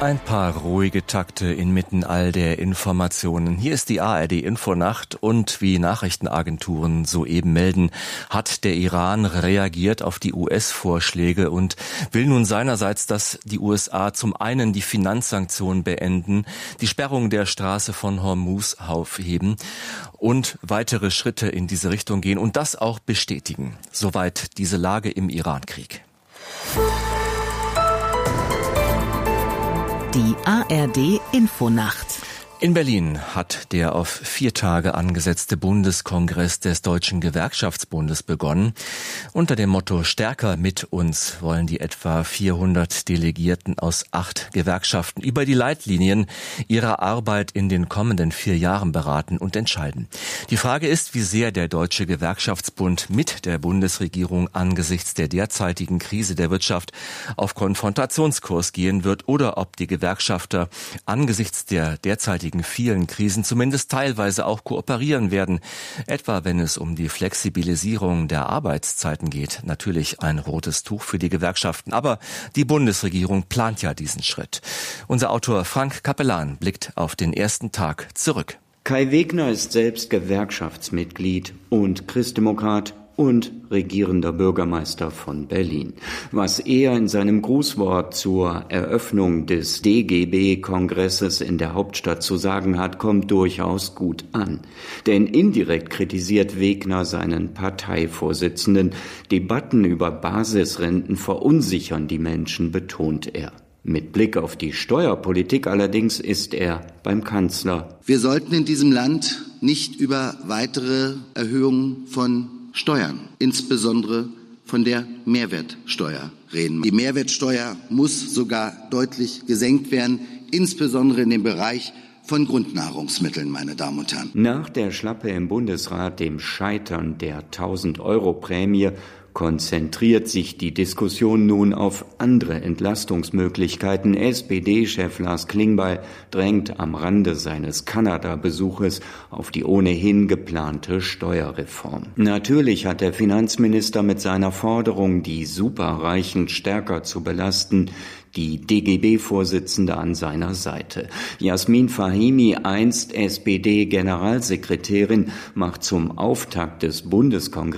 Ein paar ruhige Takte inmitten all der Informationen. Hier ist die ARD-Infonacht und wie Nachrichtenagenturen soeben melden, hat der Iran reagiert auf die US-Vorschläge und will nun seinerseits, dass die USA zum einen die Finanzsanktionen beenden, die Sperrung der Straße von Hormuz aufheben und weitere Schritte in diese Richtung gehen und das auch bestätigen. Soweit diese Lage im Irankrieg. Die ARD-Infonacht. In Berlin hat der auf 4 Tage angesetzte Bundeskongress des Deutschen Gewerkschaftsbundes begonnen. Unter dem Motto Stärker mit uns wollen die etwa 400 Delegierten aus 8 Gewerkschaften über die Leitlinien ihrer Arbeit in den kommenden 4 Jahren beraten und entscheiden. Die Frage ist, wie sehr der Deutsche Gewerkschaftsbund mit der Bundesregierung angesichts der derzeitigen Krise der Wirtschaft auf Konfrontationskurs gehen wird oder ob die Gewerkschafter angesichts der derzeitigen vielen Krisen zumindest teilweise auch kooperieren werden, etwa wenn es um die Flexibilisierung der Arbeitszeiten geht. Natürlich ein rotes Tuch für die Gewerkschaften, aber die Bundesregierung plant ja diesen Schritt. Unser Autor Frank Capellan blickt auf den ersten Tag zurück. Kai Wegner ist selbst Gewerkschaftsmitglied und Christdemokrat und regierender Bürgermeister von Berlin. Was er in seinem Grußwort zur Eröffnung des DGB-Kongresses in der Hauptstadt zu sagen hat, kommt durchaus gut an. Denn indirekt kritisiert Wegner seinen Parteivorsitzenden. Debatten über Basisrenten verunsichern die Menschen, betont er. Mit Blick auf die Steuerpolitik allerdings ist er beim Kanzler. Wir sollten in diesem Land nicht über weitere Erhöhungen von Steuern, insbesondere von der Mehrwertsteuer reden. Die Mehrwertsteuer muss sogar deutlich gesenkt werden, insbesondere in dem Bereich von Grundnahrungsmitteln, meine Damen und Herren. Nach der Schlappe im Bundesrat, dem Scheitern der 1.000-Euro-Prämie, konzentriert sich die Diskussion nun auf andere Entlastungsmöglichkeiten. SPD-Chef Lars Klingbeil drängt am Rande seines Kanada-Besuches auf die ohnehin geplante Steuerreform. Natürlich hat der Finanzminister mit seiner Forderung, die Superreichen stärker zu belasten, die DGB-Vorsitzende an seiner Seite. Jasmin Fahimi, einst SPD-Generalsekretärin, macht zum Auftakt des Bundeskongresses